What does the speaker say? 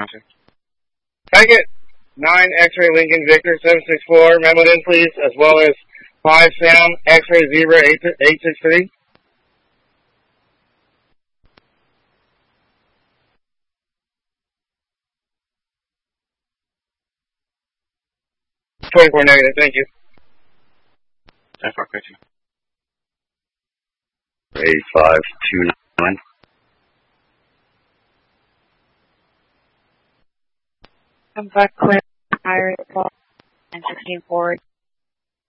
Second, 9 X-ray Lincoln Victor 764, memo in please, as well as 5 Sam X-ray Zebra 863. -24 negative, thank you. 8529. I'm back clear. Iris 16 forward.